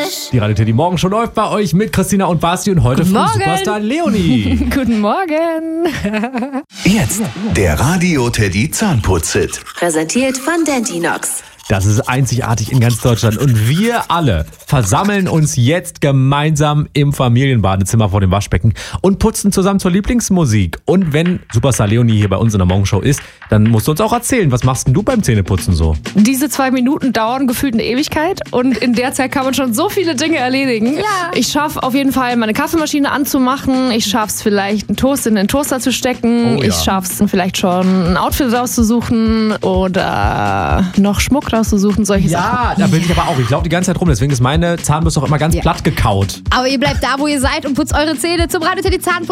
Frisch. Die Radio Teddy Morgen schon läuft bei euch mit Christina und Basti und heute von Superstar Leonie. Guten Morgen. Jetzt der Radio Teddy Zahnputz-Hit. Präsentiert von Dentinox. Das ist einzigartig in ganz Deutschland und wir alle versammeln uns jetzt gemeinsam im Familienbadezimmer vor dem Waschbecken und putzen zusammen zur Lieblingsmusik. Und wenn Superstar Leonie hier bei uns in der Morgenshow ist, dann musst du uns auch erzählen, was machst denn du beim Zähneputzen so? Diese 2 Minuten dauern gefühlt eine Ewigkeit und in der Zeit kann man schon so viele Dinge erledigen. Ja. Ich schaffe auf jeden Fall, meine Kaffeemaschine anzumachen. Ich schaffe es vielleicht, einen Toast in den Toaster zu stecken. Oh, ja. Ich schaffe es vielleicht schon, ein Outfit rauszusuchen oder noch Schmuck rauszusuchen, solche Sachen. Ja, da bin ich aber auch. Ich laufe die ganze Zeit rum, deswegen ist meine Zahnbürste auch immer ganz platt gekaut. Aber ihr bleibt da, wo ihr seid und putzt eure Zähne zum Radio Teddy Zahnputz.